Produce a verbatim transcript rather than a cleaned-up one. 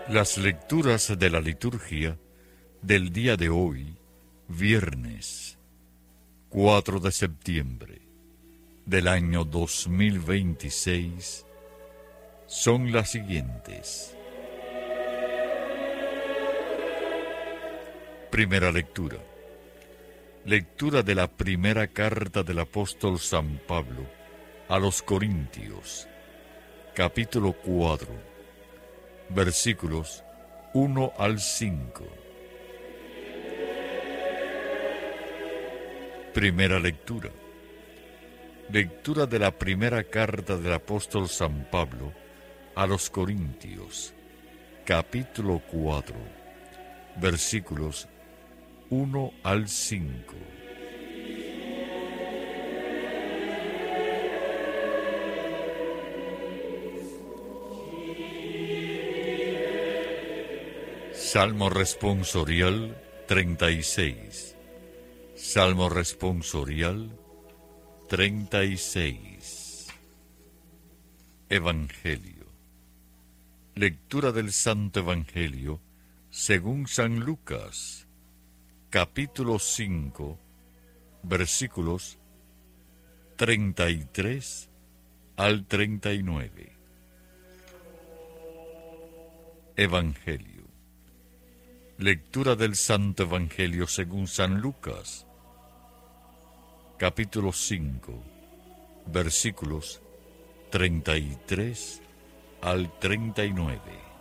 Las lecturas de la liturgia del día de hoy, viernes cuatro de septiembre del año dos mil veintiséis, son las siguientes. Primera lectura. Lectura de la primera carta del apóstol San Pablo a los Corintios, capítulo cuatro, versículos uno al cinco. Primera lectura. Lectura de la primera carta del apóstol San Pablo a los Corintios, capítulo cuatro, versículos uno al cinco. Salmo responsorial treinta y seis. Salmo responsorial treinta y seis. Evangelio. Lectura del Santo Evangelio según San Lucas, capítulo cinco, versículos treinta y tres al treinta y nueve. Evangelio. Lectura del Santo Evangelio según San Lucas, capítulo cinco, versículos treinta y tres al treinta y nueve.